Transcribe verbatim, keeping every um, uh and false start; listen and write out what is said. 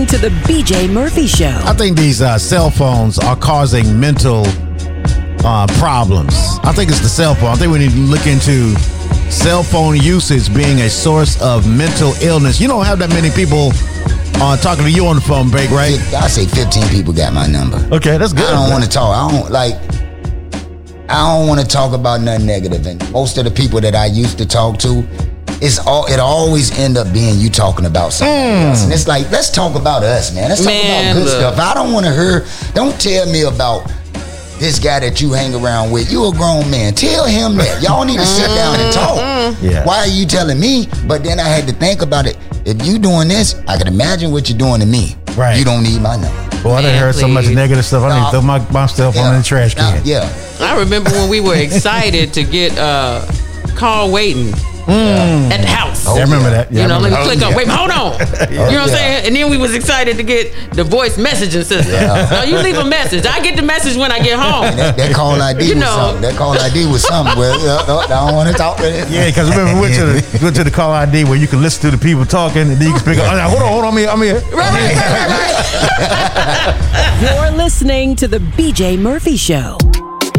listening to the B J Murphy Show. I think these uh, cell phones are causing mental uh, problems. I think it's the cell phone. I think we need to look into cell phone usage being a source of mental illness. You don't have that many people uh, talking to you on the phone break, right? I say fifteen people got my number. Okay, that's good. I don't want to talk. I don't like. I don't want to talk about nothing negative. And most of the people that I used to talk to, it's all. It always end up being you talking about something mm. else. And it's like, let's talk about us, man. Let's man, talk about good look. stuff. I don't want to hear. Don't tell me about this guy that you hang around with. You a grown man. Tell him that. Y'all need to sit down and talk. Yeah. Why are you telling me? But then I had to think about it. If you doing this, I can imagine what you're doing to me. Right. You don't need my number. Boy, I done heard so much negative stuff. I need to throw my, my stuff Yeah. on in the trash can. Yeah. I remember when we were excited to get uh, call waiting Mm. at the house. Oh, I remember that. Yeah, you know, let me that. click Oh, on. yeah. Wait, hold on. Oh, you know what I'm yeah. saying? And then we was excited to get the voice messaging system. Yeah. No, you leave a message. I get the message when I get home. That, that call I D You was know. something. That call I D was something. Well, uh, uh, I don't want to talk to it. Yeah, because remember we went to the went to the call I D where you can listen to the people talking and then you can pick up. Oh, hold on, hold on, I'm here, I'm here. Right, right, right, right, right. You're listening to the B J Murphy Show.